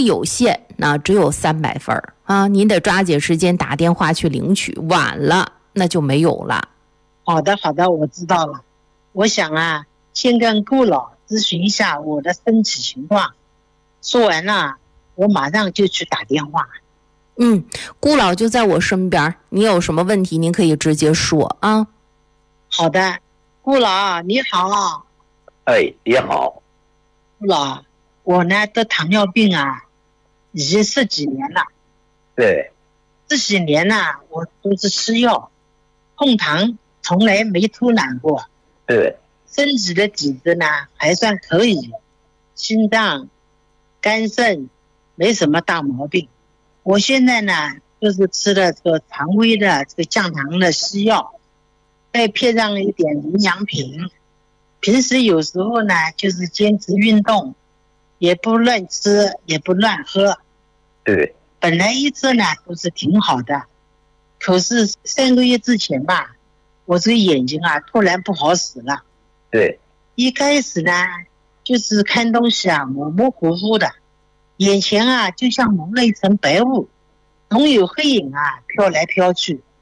有限，那只有300份啊，您得抓紧时间打电话去领取，晚了那就没有了。 好的，我知道了。我想啊，先跟顾老咨询一下我的身体情况，说完了，我马上就去打电话。 顾老就在我身边，你有什么问题您可以直接说啊。 好的，顾老你好。 哎，你好。 顾老，我呢得糖尿病啊，已经10几年了。 对。 这几年呢，我都是吃药，控糖从来没偷懒过。 对。 身体的体质呢还算可以，心脏、肝肾没什么大毛病。我现在呢就是吃了这个常规的这个降糖的西药，再配上一点营养品。平时有时候呢就是坚持运动，也不乱吃也不乱喝。 对。 本来一直呢都是挺好的，可是3个月之前吧，我这个眼睛啊突然不好使了。 对。 一开始呢就是看东西啊模模糊糊的，眼前啊就像蒙了一层白雾，总有黑影啊飘来飘去。